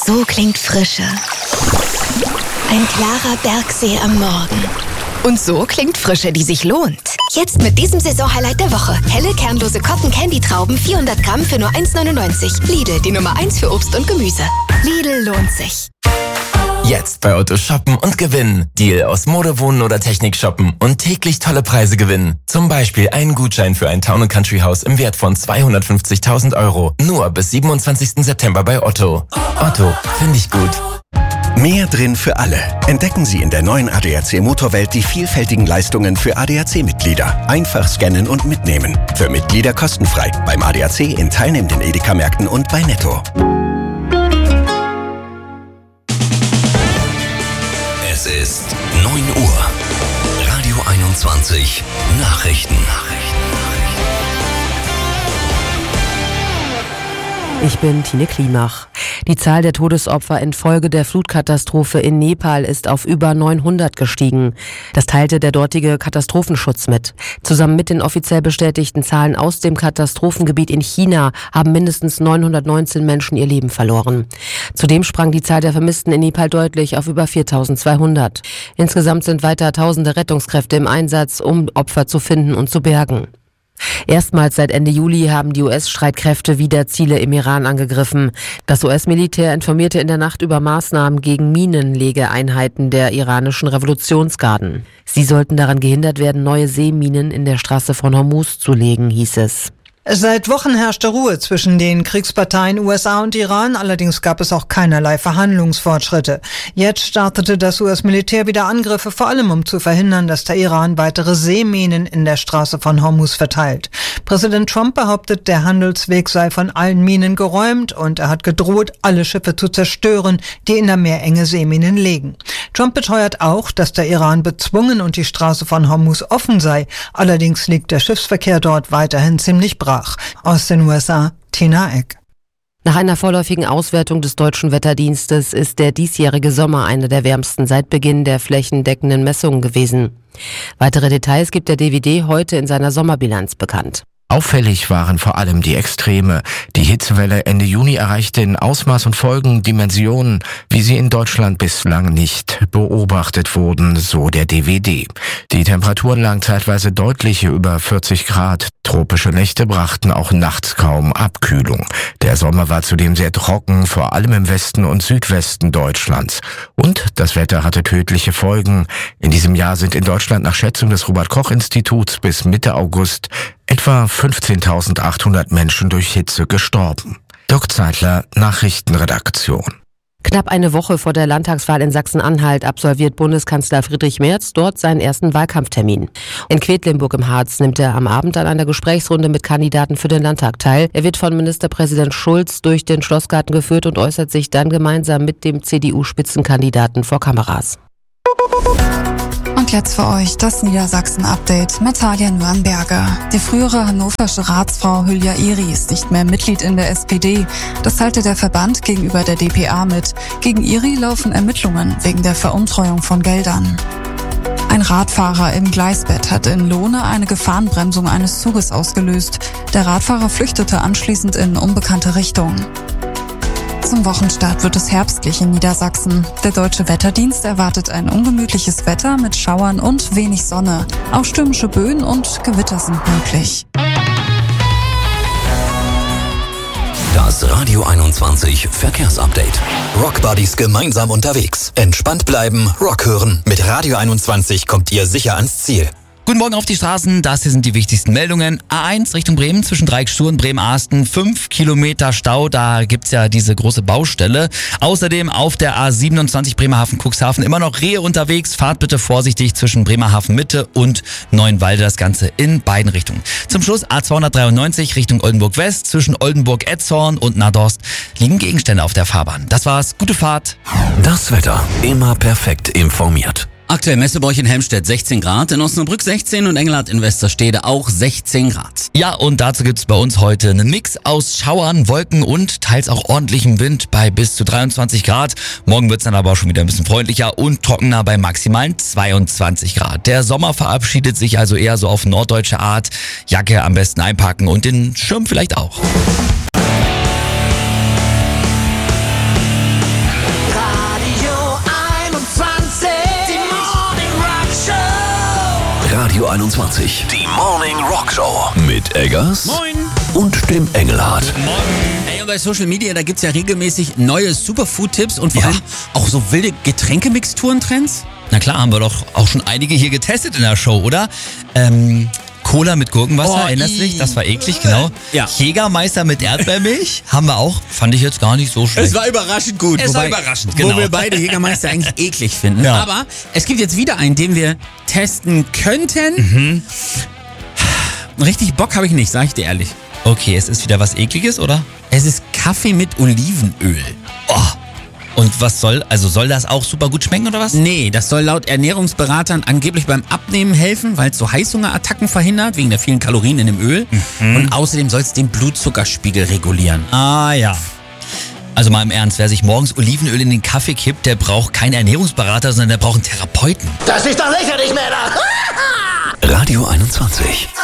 So klingt Frische. Ein klarer Bergsee am Morgen. Und so klingt Frische, die sich lohnt. Jetzt mit diesem Saisonhighlight der Woche. Helle, kernlose Cotton-Candy-Trauben, 400 Gramm für nur 1,99. Lidl, die Nummer 1 für Obst und Gemüse. Lidl lohnt sich. Jetzt bei Otto shoppen und gewinnen. Deal aus Mode, Wohnen oder Technik shoppen und täglich tolle Preise gewinnen. Zum Beispiel einen Gutschein für ein Town & Country Haus im Wert von 250.000 Euro. Nur bis 27. September bei Otto. Otto, finde ich gut. Mehr drin für alle. Entdecken Sie in der neuen ADAC Motorwelt die vielfältigen Leistungen für ADAC-Mitglieder. Einfach scannen und mitnehmen. Für Mitglieder kostenfrei. Beim ADAC in teilnehmenden Edeka-Märkten und bei Netto. Es ist 9 Uhr. Radio 21 Nachrichten. Ich bin Tine Klimach. Die Zahl der Todesopfer infolge der Flutkatastrophe in Nepal ist auf über 900 gestiegen. Das teilte der dortige Katastrophenschutz mit. Zusammen mit den offiziell bestätigten Zahlen aus dem Katastrophengebiet in China haben mindestens 919 Menschen ihr Leben verloren. Zudem sprang die Zahl der Vermissten in Nepal deutlich auf über 4.200. Insgesamt sind weiter tausende Rettungskräfte im Einsatz, um Opfer zu finden und zu bergen. Erstmals seit Ende Juli haben die US-Streitkräfte wieder Ziele im Iran angegriffen. Das US-Militär informierte in der Nacht über Maßnahmen gegen Minenlegeeinheiten der iranischen Revolutionsgarden. Sie sollten daran gehindert werden, neue Seeminen in der Straße von Hormuz zu legen, hieß es. Seit Wochen herrschte Ruhe zwischen den Kriegsparteien USA und Iran, allerdings gab es auch keinerlei Verhandlungsfortschritte. Jetzt startete das US-Militär wieder Angriffe, vor allem um zu verhindern, dass der Iran weitere Seeminen in der Straße von Hormuz verteilt. Präsident Trump behauptet, der Handelsweg sei von allen Minen geräumt und er hat gedroht, alle Schiffe zu zerstören, die in der Meerenge Seeminen legen. Trump beteuert auch, dass der Iran bezwungen und die Straße von Hormuz offen sei. Allerdings liegt der Schiffsverkehr dort weiterhin ziemlich brach. Aus den USA, Tina Eck. Nach einer vorläufigen Auswertung des Deutschen Wetterdienstes ist der diesjährige Sommer einer der wärmsten seit Beginn der flächendeckenden Messungen gewesen. Weitere Details gibt der DWD heute in seiner Sommerbilanz bekannt. Auffällig waren vor allem die Extreme. Die Hitzewelle Ende Juni erreichte in Ausmaß und Folgen Dimensionen, wie sie in Deutschland bislang nicht beobachtet wurden, so der DWD. Die Temperaturen lagen zeitweise deutlich über 40 Grad. Tropische Nächte brachten auch nachts kaum Abkühlung. Der Sommer war zudem sehr trocken, vor allem im Westen und Südwesten Deutschlands. Und das Wetter hatte tödliche Folgen. In diesem Jahr sind in Deutschland nach Schätzung des Robert-Koch-Instituts bis Mitte August etwa 15.800 Menschen durch Hitze gestorben. Dirk Zeitler, Nachrichtenredaktion. Knapp eine Woche vor der Landtagswahl in Sachsen-Anhalt absolviert Bundeskanzler Friedrich Merz dort seinen ersten Wahlkampftermin. In Quedlinburg im Harz nimmt er am Abend an einer Gesprächsrunde mit Kandidaten für den Landtag teil. Er wird von Ministerpräsident Schulz durch den Schlossgarten geführt und äußert sich dann gemeinsam mit dem CDU-Spitzenkandidaten vor Kameras. Und jetzt für euch das Niedersachsen-Update mit Talia Nürnberger. Die frühere hannoversche Ratsfrau Hülya Iri ist nicht mehr Mitglied in der SPD. Das teilte der Verband gegenüber der dpa mit. Gegen Iri laufen Ermittlungen wegen der Veruntreuung von Geldern. Ein Radfahrer im Gleisbett hat in Lohne eine Gefahrenbremsung eines Zuges ausgelöst. Der Radfahrer flüchtete anschließend in unbekannte Richtung. Zum Wochenstart wird es herbstlich in Niedersachsen. Der Deutsche Wetterdienst erwartet ein ungemütliches Wetter mit Schauern und wenig Sonne. Auch stürmische Böen und Gewitter sind möglich. Das Radio 21 Verkehrsupdate. Rock Buddies gemeinsam unterwegs. Entspannt bleiben, Rock hören. Mit Radio 21 kommt ihr sicher ans Ziel. Guten Morgen auf die Straßen, das hier sind die wichtigsten Meldungen. A1 Richtung Bremen zwischen Dreiecksstuhl und Bremen-Asten, 5 Kilometer Stau, da gibt's ja diese große Baustelle. Außerdem auf der A27 Bremerhaven-Cuxhaven immer noch Rehe unterwegs. Fahrt bitte vorsichtig zwischen Bremerhaven-Mitte und Neuenwalde, das Ganze in beiden Richtungen. Zum Schluss A293 Richtung Oldenburg-West, zwischen Oldenburg-Etzhorn und Nadorst liegen Gegenstände auf der Fahrbahn. Das war's, gute Fahrt. Das Wetter, immer perfekt informiert. Aktuell Messebräuch in Helmstedt 16 Grad, in Osnabrück 16 und Engelhardt in Westerstede auch 16 Grad. Ja, und dazu gibt's bei uns heute einen Mix aus Schauern, Wolken und teils auch ordentlichem Wind bei bis zu 23 Grad. Morgen wird's dann aber auch schon wieder ein bisschen freundlicher und trockener bei maximalen 22 Grad. Der Sommer verabschiedet sich also eher so auf norddeutsche Art. Jacke am besten einpacken und den Schirm vielleicht auch. Das Wetter, immer perfekt informiert. 6 Grad, in Osnabrück 16 Grad, in Osnabrück 16 und Engelhardt in Westerstede auch 16 Grad. Ja, und dazu gibt's bei uns heute einen Mix aus Schauern, Wolken und teils auch ordentlichem Wind bei bis zu 23 Grad. Morgen wird's dann aber auch schon wieder ein bisschen freundlicher und trockener bei maximalen 22 Grad. Der Sommer verabschiedet sich also eher so auf norddeutsche Art. Jacke am besten einpacken und den Schirm vielleicht auch. 21. Die Morning Rock Show. Mit Eggers. Moin. Und dem Engelhardt. Hey, und bei Social Media, da gibt's ja regelmäßig neue Superfood-Tipps und vor allem auch so wilde Getränkemixturen-Trends. Na klar, haben wir doch auch schon einige hier getestet in der Show, oder? Cola mit Gurkenwasser, erinnerst du dich? Das war eklig, genau. Ja. Jägermeister mit Erdbeermilch haben wir auch. Fand ich jetzt gar nicht so schlecht. Es war überraschend gut. Es war überraschend, genau. Wo wir beide Jägermeister eigentlich eklig finden. Ja. Aber es gibt jetzt wieder einen, den wir testen könnten. Richtig Bock habe ich nicht, sag ich dir ehrlich. Okay, es ist wieder was Ekliges, oder? Es ist Kaffee mit Olivenöl. Oh. Und was soll das auch super gut schmecken, oder was? Nee, das soll laut Ernährungsberatern angeblich beim Abnehmen helfen, weil es so Heißhungerattacken verhindert, wegen der vielen Kalorien in dem Öl. Und außerdem soll es den Blutzuckerspiegel regulieren. Ah ja. Also mal im Ernst, wer sich morgens Olivenöl in den Kaffee kippt, der braucht keinen Ernährungsberater, sondern der braucht einen Therapeuten. Das ist doch lächerlich, Männer! Radio 21.